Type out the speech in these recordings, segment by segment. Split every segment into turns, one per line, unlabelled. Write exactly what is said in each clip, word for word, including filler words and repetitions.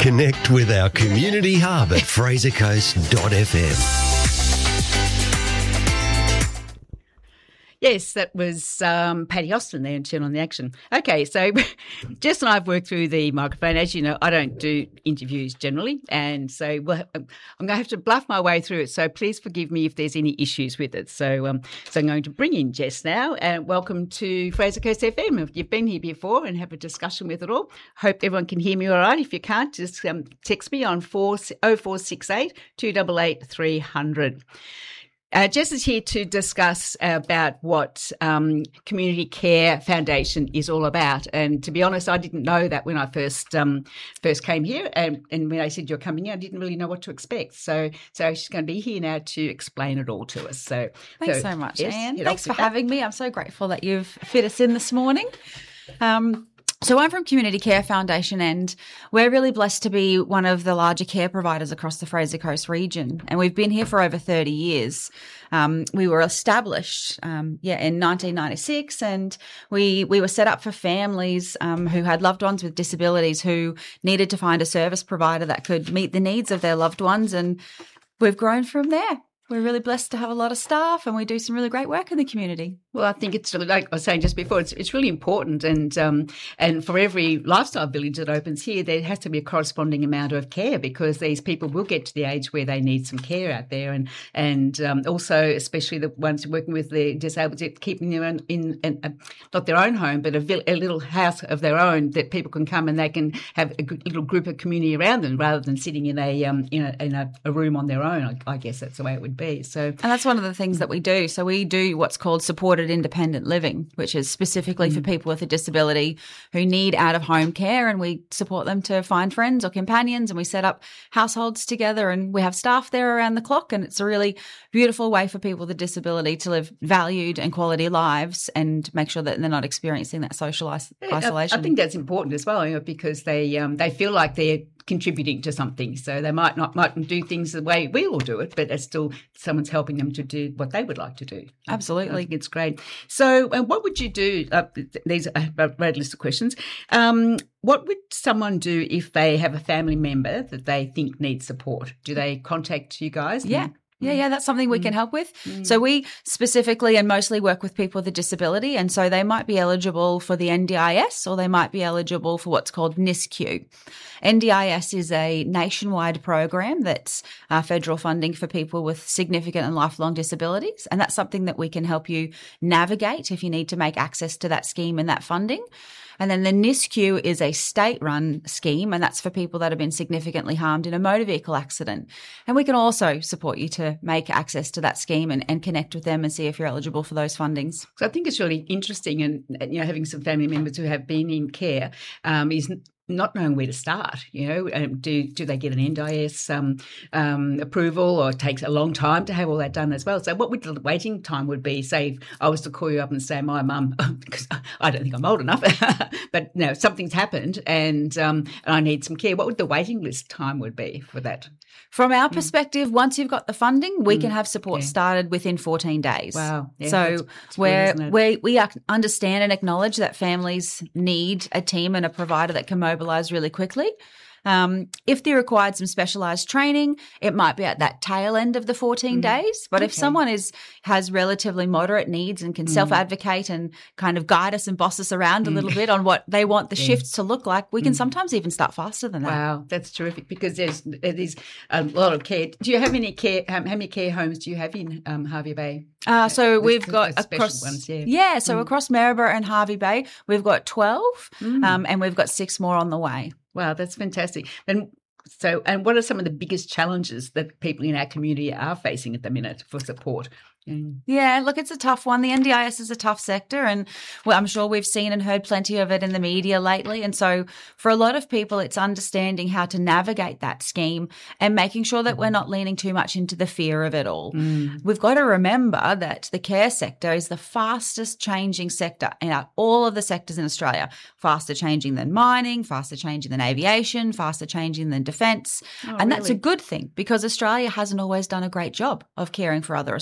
Connect with our community hub at fraser coast dot f m.
Yes, that was um, Paddy Austin there in Turn on the Action. Okay, so Jess and I have worked through the microphone. As you know, I don't do interviews generally, and so we'll, I'm going to have to bluff my way through it, so please forgive me if there's any issues with it. So, um, so I'm going to bring in Jess now, and welcome to Fraser Coast F M. If you've been here before and have a discussion with it all, hope everyone can hear me all right. If you can't, just um, text me on oh four six eight, two eight eight, three hundred. Uh, Jess is here to discuss about what um, Community Care Foundation is all about. And to be honest, I didn't know that when I first um, first came here. And, and when I said you're coming in, I didn't really know what to expect. So so she's going to be here now to explain it all to us. So
Thanks so, so much, yes, Anne. Thanks for having me. I'm so grateful that you've fit us in this morning. Um So I'm from Community Care Foundation, and we're really blessed to be one of the larger care providers across the Fraser Coast region. And we've been here for over thirty years. Um, we were established, um, yeah, in nineteen ninety-six, and we we were set up for families um, who had loved ones with disabilities who needed to find a service provider that could meet the needs of their loved ones. And we've grown from there. We're really blessed to have a lot of staff, and we do some really great work in the community.
Well, I think it's really, like I was saying just before, it's it's really important, and um, and for every lifestyle village that opens here, there has to be a corresponding amount of care, because these people will get to the age where they need some care out there, and and um, also especially the ones working with the disabled, keeping them in, in, in a, not their own home, but a, vil- a little house of their own that people can come and they can have a good little group of community around them, rather than sitting in a um in a, in a, a room on their own. I, I guess that's the way it would be. So,
and that's one of the things that we do. So we do what's called supported independent living, which is specifically mm. for people with a disability who need out-of-home care, and we support them to find friends or companions, and we set up households together, and we have staff there around the clock, and it's a really beautiful way for people with a disability to live valued and quality lives and make sure that they're not experiencing that social is-
yeah,
isolation.
I, I think that's important as well, you know, because they um, they feel like they're contributing to something. So they might not might do things the way we all do it, but it's still someone's helping them to do what they would like to do.
Absolutely.
I think it's great. So uh, what would you do? Uh, these are a red list of questions. Um, what would someone do if they have a family member that they think needs support? Do they contact you guys?
Yeah. Yeah, yeah, that's something we can help with. Mm. So we specifically and mostly work with people with a disability, and so they might be eligible for the N D I S, or they might be eligible for what's called N I S Q. N D I S is a nationwide program that's uh, federal funding for people with significant and lifelong disabilities, and that's something that we can help you navigate if you need to make access to that scheme and that funding. And then the N I S Q is a state-run scheme, and that's for people that have been significantly harmed in a motor vehicle accident. And we can also support you to make access to that scheme and, and connect with them and see if you're eligible for those fundings.
So I think it's really interesting, and you know, having some family members who have been in care um, is not knowing where to start. You know, um, do do they get an N D I S um, um, approval, or it takes a long time to have all that done as well? So what would the waiting time would be? Say if I was to call you up and say, my mum, because I don't think I'm old enough, but you know, something's happened and um, and I need some care. What would the waiting list time would be for that?
From our mm. perspective, once you've got the funding, we mm. can have support yeah. started within fourteen days.
Wow. Yeah,
so
that's, that's
we're,
weird,
we we understand and acknowledge that families need a team and a provider that can mobilise really quickly. Um, if they required some specialised training, it might be at that tail end of the fourteen mm. days. But okay. if someone is has relatively moderate needs and can mm. self-advocate and kind of guide us and boss us around mm. a little bit on what they want the yeah. shifts to look like, we can mm. sometimes even start faster than that.
Wow, that's terrific, because there's there's a lot of care. Do you have any care? How many care homes do you have in um, Hervey Bay?
Uh, so
the,
we've
the,
got
the
across
ones, yeah.
yeah, so mm. across Maryborough and Hervey Bay, we've got twelve,
mm.
um, and we've got six more on the way.
Wow, that's fantastic. And so, and what are some of the biggest challenges that people in our community are facing at the minute for support?
Mm. Yeah, look, it's a tough one. The N D I S is a tough sector, and well, I'm sure we've seen and heard plenty of it in the media lately. And so for a lot of people, it's understanding how to navigate that scheme and making sure that we're not leaning too much into the fear of it all.
Mm.
We've got to remember that the care sector is the fastest changing sector in all of the sectors in Australia, faster changing than mining, faster changing than aviation, faster changing than defence.
Oh,
and that's
really?
a good thing, because Australia hasn't always done a great job of caring for other Australians.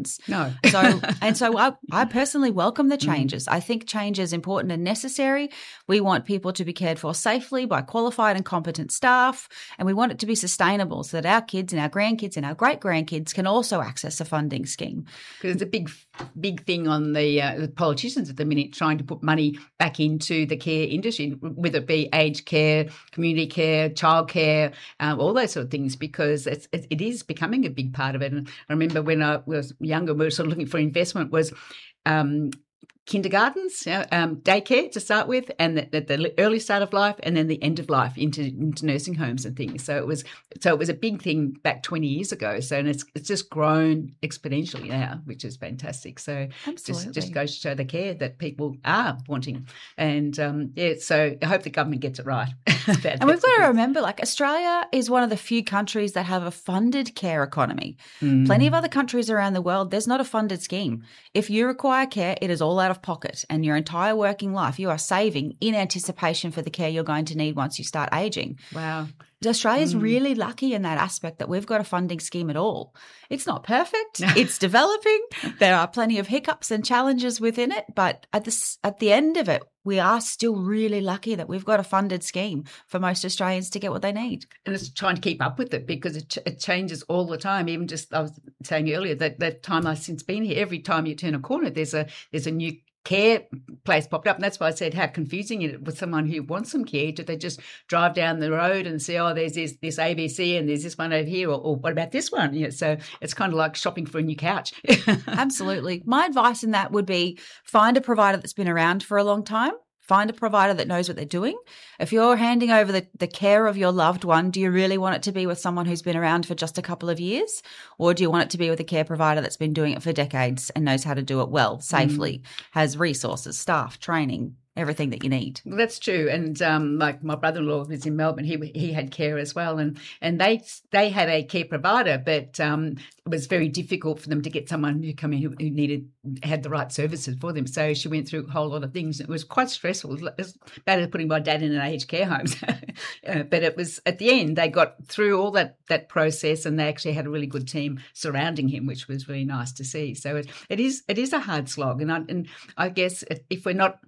sense.
No.
So, and so I, I personally welcome the changes. Mm. I think change is important and necessary. We want people to be cared for safely by qualified and competent staff, and we want it to be sustainable so that our kids and our grandkids and our great-grandkids can also access a funding scheme.
Because it's a big, big thing on the, uh, the politicians at the minute, trying to put money back into the care industry, whether it be aged care, community care, childcare, um, all those sort of things, because it's, it, it is becoming a big part of it. And I remember when I was younger, we were sort of looking for investment was um, kindergartens, you know, um, daycare to start with, and at the, the early start of life, and then the end of life into, into nursing homes and things. So it was so it was a big thing back twenty years ago. So and it's it's just grown exponentially now, which is fantastic. So
Absolutely.
just just goes to show the care that people are wanting. And um, yeah, so I hope the government gets it right.
And we've got to remember, like, Australia is one of the few countries that have a funded care economy. Mm. Plenty of other countries around the world, there's not a funded scheme. If you require care, it is all out of pocket, and your entire working life you are saving in anticipation for the care you're going to need once you start aging.
Wow.
Australia's mm. really lucky in that aspect that we've got a funding scheme at all. It's not perfect. It's developing. There are plenty of hiccups and challenges within it, but at the, at the end of it, we are still really lucky that we've got a funded scheme for most Australians to get what they need.
And it's trying to keep up with it, because it, ch- it changes all the time. Even just, I was saying earlier, that that time I've since been here, every time you turn a corner, there's a there's a new care place popped up. And that's why I said how confusing it is with someone who wants some care. Do they just drive down the road and say, oh, there's this, this A B C and there's this one over here, or, or what about this one? You know, so it's kind of like shopping for a new couch.
Absolutely. My advice in that would be find a provider that's been around for a long time. Find a provider that knows what they're doing. If you're handing over the, the care of your loved one, do you really want it to be with someone who's been around for just a couple of years? Or do you want it to be with a care provider that's been doing it for decades and knows how to do it well, safely, mm. has resources, staff, training, everything that you need?
Well, that's true. And um, like my brother-in-law was in Melbourne, he he had care as well, and and they they had a care provider, but um, it was very difficult for them to get someone who come in who, who needed had the right services for them. So she went through a whole lot of things. It was quite stressful. It was better than putting my dad in an aged care home, uh, but it was at the end they got through all that that process, and they actually had a really good team surrounding him, which was really nice to see. So it, it is it is a hard slog, and I, and I guess if we're not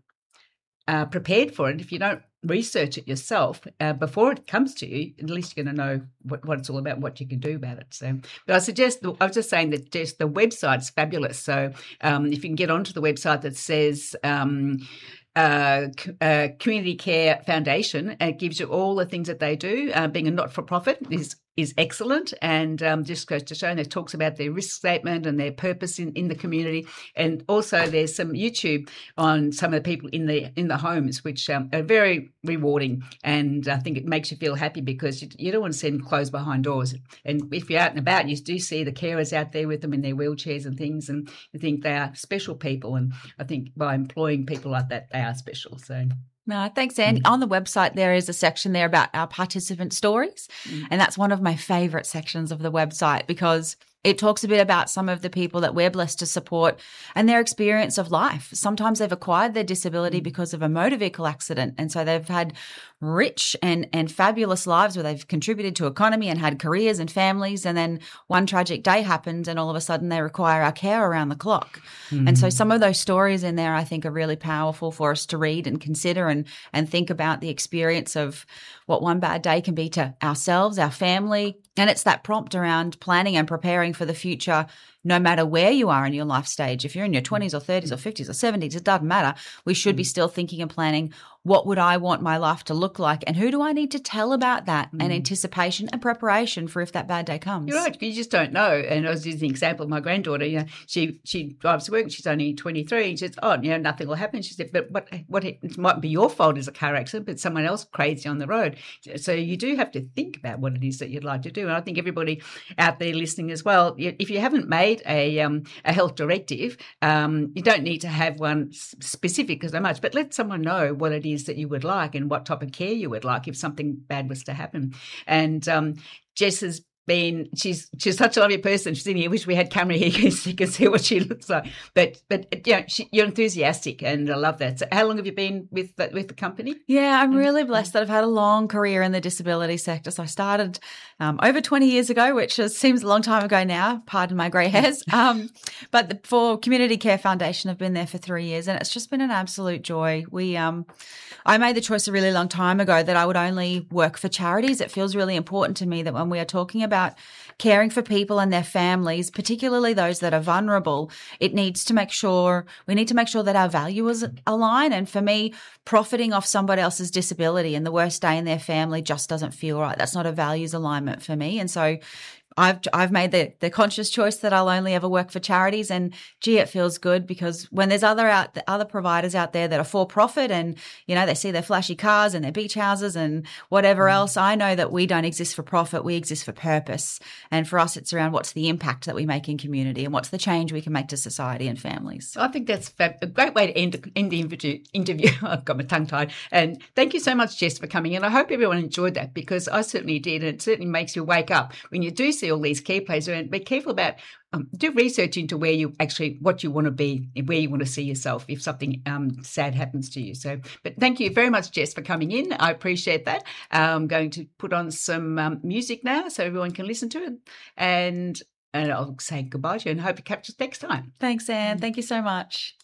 Uh, prepared for it, if you don't research it yourself uh, before it comes to you, at least you're going to know what, what it's all about, what you can do about it. So, but I suggest, I was just saying that just the website's fabulous. So um, if you can get onto the website that says um, uh, uh, Community Care Foundation, it gives you all the things that they do. Uh, being a not-for-profit is is excellent, and um, just goes to show, and it talks about their risk statement and their purpose in, in the community. And also there's some YouTube on some of the people in the in the homes, which um, are very rewarding, and I think it makes you feel happy, because you, you don't want to send clothes behind doors. And if you're out and about, you do see the carers out there with them in their wheelchairs and things, and you think they are special people, and I think by employing people like that, they are special. So
No, thanks, Andy. Mm. On the website, there is a section there about our participant stories. Mm. And that's one of my favourite sections of the website, because it talks a bit about some of the people that we're blessed to support and their experience of life. Sometimes they've acquired their disability mm. because of a motor vehicle accident. And so they've had rich and, and fabulous lives where they've contributed to economy and had careers and families. And then one tragic day happened, and all of a sudden they require our care around the clock. Mm. And so some of those stories in there, I think, are really powerful for us to read and consider and, and think about the experience of what one bad day can be to ourselves, our family. And it's that prompt around planning and preparing for the future, no matter where you are in your life stage. If you're in your twenties or thirties or fifties or seventies, it doesn't matter. We should be still thinking and planning, what would I want my life to look like, and who do I need to tell about that, mm. and anticipation and preparation for if that bad day comes.
You're right. You just don't know. And I was using the example of my granddaughter. You know, she she drives to work. She's only twenty-three. And she says, oh, you know, nothing will happen. She said, but what, what it might be your fault as a car accident, but someone else crazy on the road. So you do have to think about what it is that you'd like to do. And I think everybody out there listening as well, if you haven't made a um, a health directive, um, you don't need to have one specific as much, but let someone know what it is that you would like and what type of care you would like if something bad was to happen. And um, Jess has been she's she's such a lovely person. She's in here. I wish we had camera here so you can see what she looks like. But but you know, she, you're enthusiastic, and I love that. So how long have you been with the, with the company?
Yeah, I'm really blessed that I've had a long career in the disability sector. So I started um, over twenty years ago, which is, seems a long time ago now. Pardon my grey hairs. Um, but the, for Community Care Foundation, I've been there for three years, and it's just been an absolute joy. We um, I made the choice a really long time ago that I would only work for charities. It feels really important to me that when we are talking about caring for people and their families, particularly those that are vulnerable, it needs to make sure, we need to make sure that our values align. And for me, profiting off somebody else's disability and the worst day in their family just doesn't feel right. That's not a values alignment for me. And so I've I've made the, the conscious choice that I'll only ever work for charities, and gee, it feels good because when there's other out other providers out there that are for profit and you know they see their flashy cars and their beach houses and whatever mm. else, I know that we don't exist for profit, we exist for purpose. And for us, it's around what's the impact that we make in community and what's the change we can make to society and families.
I think that's a great way to end, end the interview. interview. I've got my tongue tied. And thank you so much, Jess, for coming in. I hope everyone enjoyed that because I certainly did, and it certainly makes you wake up when you do see all these key players around. Be careful about um, do research into where you actually what you want to be, where you want to see yourself if something um, sad happens to you. So, but thank you very much, Jess, for coming in. I appreciate that. I'm going to put on some um, music now so everyone can listen to it, and and I'll say goodbye to you and hope you catch us next time.
Thanks, Anne. Thank you so much.